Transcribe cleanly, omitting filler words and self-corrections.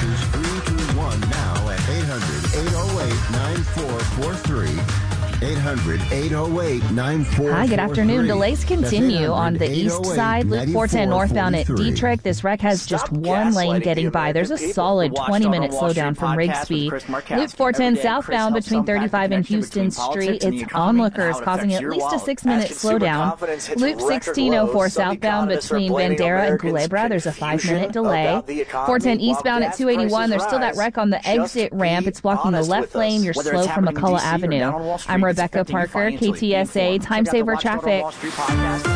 is 321 now at 800-808-9443. 800-808-9443. Hi, good afternoon. Delays continue on the east side, Loop 410 northbound at Dietrich. This wreck has just one lane getting by. There's a solid 20-minute slowdown from Rigsby. Loop 410 southbound between 35 and Houston Street. Its onlookers causing at least a 6-minute slowdown. Loop 1604 southbound between Bandera and Culebra. There's a 5-minute delay. 410 eastbound at 281. There's still that wreck on the exit ramp. It's blocking the left lane. You're slow from McCullough Avenue. I'm Rebecca Parker, KTSA Time Saver Traffic.